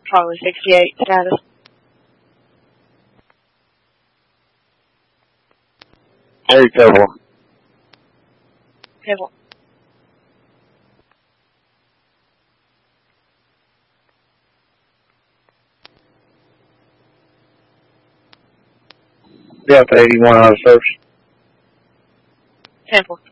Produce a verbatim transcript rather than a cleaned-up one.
Charlie sixty-eight, status. Very careful. Careful. Delta eighty-one out of service. Temple.